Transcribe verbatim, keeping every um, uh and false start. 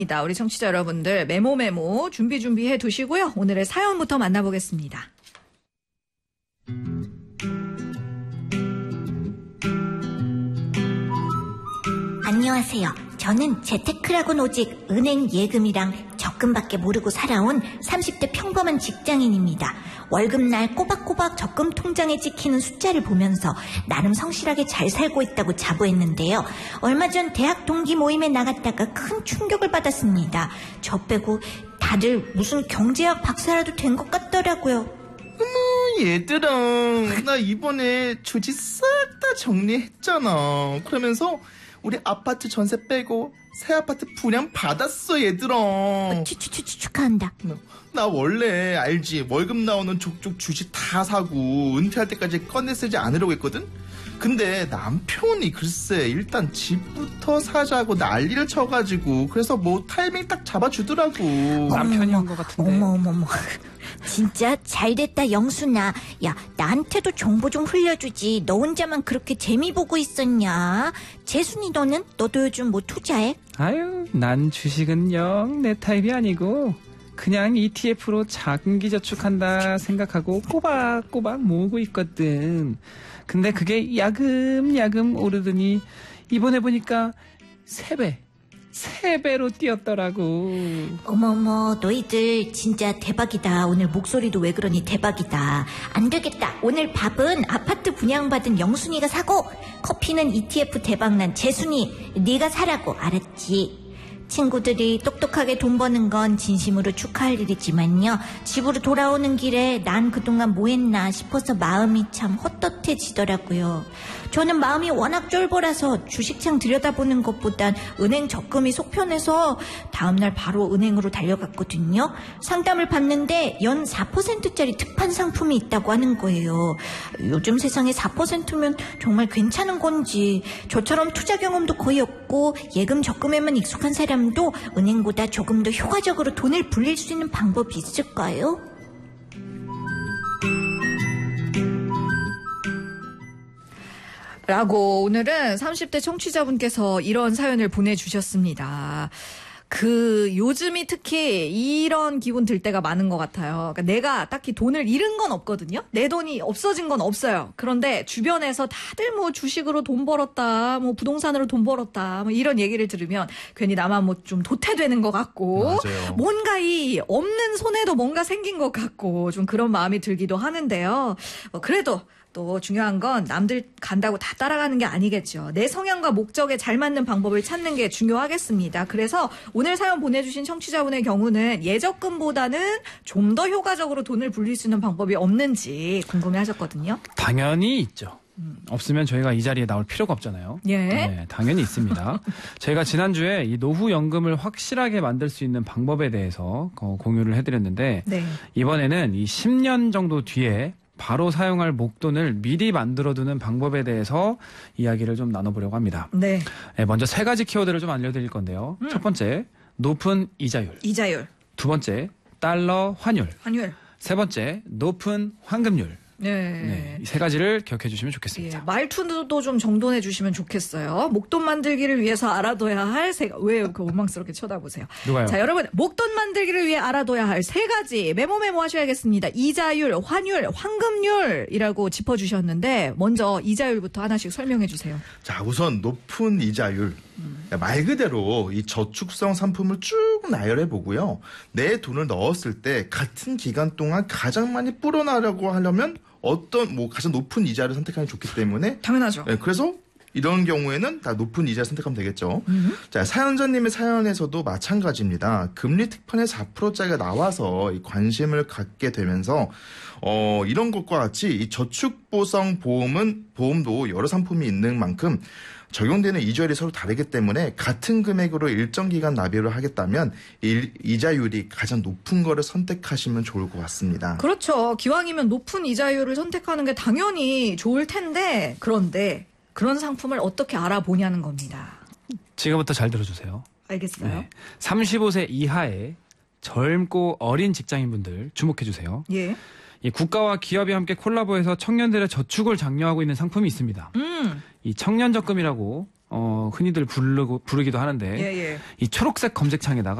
우리 청취자 여러분들 메모 메모 준비 준비해 두시고요. 오늘의 사연부터 만나보겠습니다. 안녕하세요. 저는 재테크라고는 오직 은행 예금이랑 적금밖에 모르고 살아온 삼십 대 평범한 직장인입니다. 월급날 꼬박꼬박 적금 통장에 찍히는 숫자를 보면서 나름 성실하게 잘 살고 있다고 자부했는데요. 얼마 전 대학 동기 모임에 나갔다가 큰 충격을 받았습니다. 저 빼고 다들 무슨 경제학 박사라도 된 것 같더라고요. 어머 얘들아, 나 이번에 주식 싹 다 정리했잖아. 그러면서 우리 아파트 전세 빼고 새 아파트 분양 받았어 얘들아. 추추추 축하한다. 나 원래 알지, 월급 나오는 족족 주식 다 사고 은퇴할 때까지 꺼내 쓰지 않으려고 했거든. 근데 남편이 글쎄 일단 집부터 사자고 난리를 쳐가지고 그래서 뭐 타이밍 딱 잡아주더라고. 남편이 한 것 같은데. 어머어머머, 진짜 잘됐다 영순아. 야, 나한테도 정보 좀 흘려주지. 너 혼자만 그렇게 재미 보고 있었냐? 재순이 너는? 너도 요즘 뭐 투자해? 아유, 난 주식은 영 내 타입이 아니고 그냥 이티에프로 장기 저축한다 생각하고 꼬박꼬박 모으고 있거든. 근데 그게 야금야금 오르더니 이번에 보니까 세 배, 세 배로 뛰었더라고. 어머머, 너희들 진짜 대박이다. 오늘 목소리도 왜 그러니 대박이다. 안 되겠다. 오늘 밥은 아파트 분양받은 영순이가 사고 커피는 이티에프 대박난 재순이 네가 사라고. 알았지? 친구들이 똑똑하게 돈 버는 건 진심으로 축하할 일이지만요, 집으로 돌아오는 길에 난 그동안 뭐 했나 싶어서 마음이 참 헛헛해지더라고요. 저는 마음이 워낙 쫄보라서 주식창 들여다보는 것보단 은행 적금이 속 편해서 다음날 바로 은행으로 달려갔거든요. 상담을 받는데 연 사 퍼센트짜리 특판 상품이 있다고 하는 거예요. 요즘 세상에 사 퍼센트면 정말 괜찮은 건지. 저처럼 투자 경험도 거의 없고 예금 적금에만 익숙한 사람도 은행보다 조금 더 효과적으로 돈을 불릴 수 있는 방법이 있을까요? 라고 오늘은 삼십 대 청취자분께서 이런 사연을 보내주셨습니다. 그 요즘이 특히 이런 기분 들 때가 많은 것 같아요. 그러니까 내가 딱히 돈을 잃은 건 없거든요. 내 돈이 없어진 건 없어요. 그런데 주변에서 다들 뭐 주식으로 돈 벌었다, 뭐 부동산으로 돈 벌었다, 뭐 이런 얘기를 들으면 괜히 나만 뭐 좀 도태되는 것 같고, 맞아요. 뭔가 이 없는 손에도 뭔가 생긴 것 같고 좀 그런 마음이 들기도 하는데요. 어, 그래도 또 중요한 건 남들 간다고 다 따라가는 게 아니겠죠. 내 성향과 목적에 잘 맞는 방법을 찾는 게 중요하겠습니다. 그래서 오늘 사연 보내주신 청취자분의 경우는 예적금보다는 좀 더 효과적으로 돈을 불릴 수 있는 방법이 없는지 궁금해하셨거든요. 당연히 있죠. 음. 없으면 저희가 이 자리에 나올 필요가 없잖아요. 예. 네, 당연히 있습니다. 저희가 지난주에 이 노후연금을 확실하게 만들 수 있는 방법에 대해서 어, 공유를 해드렸는데, 네. 이번에는 이 십 년 정도 뒤에 바로 사용할 목돈을 미리 만들어두는 방법에 대해서 이야기를 좀 나눠보려고 합니다. 네. 네, 먼저 세 가지 키워드를 좀 알려드릴 건데요. 음. 첫 번째, 높은 이자율. 이자율. 두 번째, 달러 환율. 환율. 세 번째, 높은 황금률. 네. 네, 이 세 가지를 기억해 주시면 좋겠습니다. 예, 말투도 좀 정돈해 주시면 좋겠어요. 목돈 만들기를 위해서 알아둬야 할 세 가지. 왜 그 원망스럽게 쳐다보세요? 누가요? 자, 여러분, 목돈 만들기를 위해 알아둬야 할 세 가지 메모 메모 하셔야겠습니다. 이자율, 환율, 황금률이라고 짚어주셨는데 먼저 이자율부터 하나씩 설명해 주세요. 자, 우선 높은 이자율. 음. 말 그대로 이 저축성 상품을 쭉 나열해 보고요. 내 돈을 넣었을 때 같은 기간 동안 가장 많이 불어나려고 하려면 어떤 뭐 가장 높은 이자를 선택하는 게 좋기 때문에 당연하죠. 네, 그래서 이런 경우에는 다 높은 이자를 선택하면 되겠죠. 음. 자, 사연자님의 사연에서도 마찬가지입니다. 금리 특판의 사 퍼센트짜리가 나와서 이 관심을 갖게 되면서 어, 이런 것과 같이 이 저축보상 보험은 보험도 여러 상품이 있는 만큼 적용되는 이자율이 서로 다르기 때문에 같은 금액으로 일정 기간 납입을 하겠다면 일, 이자율이 가장 높은 거를 선택하시면 좋을 것 같습니다. 그렇죠. 기왕이면 높은 이자율을 선택하는 게 당연히 좋을 텐데, 그런데 그런 상품을 어떻게 알아보냐는 겁니다. 지금부터 잘 들어주세요. 알겠어요. 네. 삼십오 세 이하의 젊고 어린 직장인분들 주목해 주세요. 예. 이 국가와 기업이 함께 콜라보해서 청년들의 저축을 장려하고 있는 상품이 있습니다. 음. 이 청년적금이라고 어, 흔히들 부르고, 부르기도 하는데 예, 예. 이 초록색 검색창에다가